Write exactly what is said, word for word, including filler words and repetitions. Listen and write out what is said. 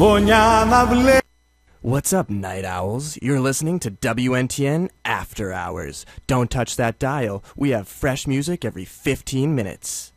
φωνιά να βλέπει. What's up, night owls? You're listening to W N T N After Hours. Don't touch that dial. We have fresh music every fifteen minutes.